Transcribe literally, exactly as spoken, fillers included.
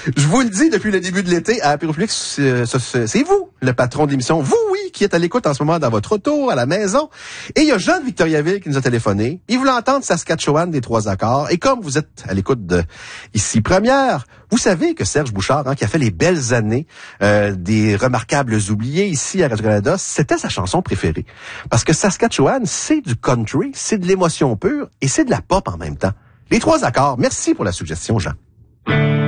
Je vous le dis depuis le début de l'été, à Apéroplex, c'est, c'est, c'est vous, le patron de l'émission. Vous, oui, qui êtes à l'écoute en ce moment dans votre auto, à la maison. Et il y a Jean de Victoriaville qui nous a téléphoné. Il voulait entendre Saskatchewan des trois accords. Et comme vous êtes à l'écoute de Ici Première, vous savez que Serge Bouchard, hein, qui a fait les belles années euh, des remarquables oubliés ici à Radio-Canada, c'était sa chanson préférée. Parce que Saskatchewan, c'est du country, c'est de l'émotion pure et c'est de la pop en même temps. Les trois accords. Merci pour la suggestion, Jean.